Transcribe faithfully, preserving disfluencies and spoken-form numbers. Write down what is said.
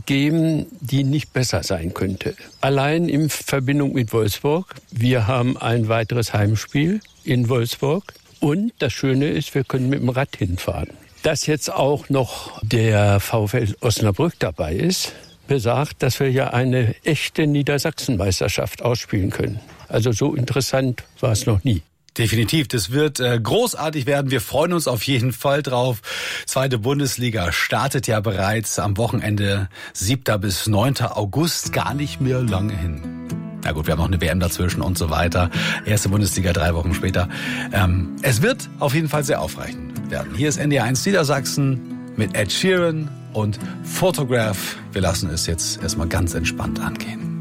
geben, die nicht besser sein könnte. Allein in Verbindung mit Wolfsburg. Wir haben ein weiteres Heimspiel in Wolfsburg. Und das Schöne ist, wir können mit dem Rad hinfahren. Dass jetzt auch noch der VfL Osnabrück dabei ist, besagt, dass wir ja eine echte Niedersachsenmeisterschaft ausspielen können. Also so interessant war es noch nie. Definitiv, das wird äh, großartig werden. Wir freuen uns auf jeden Fall drauf. Zweite Bundesliga startet ja bereits am Wochenende siebter bis neunter August, gar nicht mehr lange hin. Na gut, wir haben noch eine W M dazwischen und so weiter. Erste Bundesliga drei Wochen später. Ähm, es wird auf jeden Fall sehr aufreichend werden. Hier ist N D R eins Niedersachsen mit Ed Sheeran und Photograph. Wir lassen es jetzt erstmal ganz entspannt angehen.